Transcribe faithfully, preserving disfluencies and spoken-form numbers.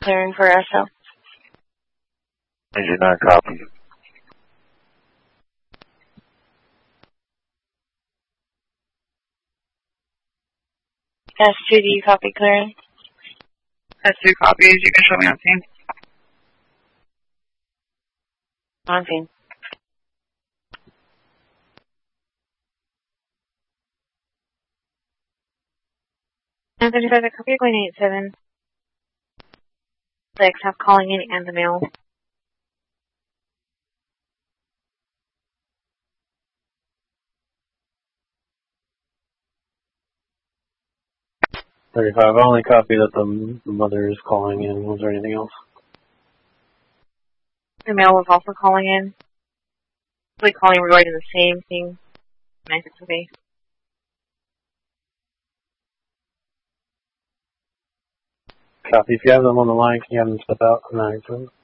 clearing for S L. Engine nine copy. S two, do you copy clearing? S two copies. You can show me on scene. On scene. nine thirty-five, I copy going eight seven. Six, have calling in and the mail. thirty-five, I only copy that the mother is calling in. Was there anything else? The mail was also calling in. We calling regarding the same thing. Nice to be. Copy. If you have them on the line, can you have them step out? nine seven.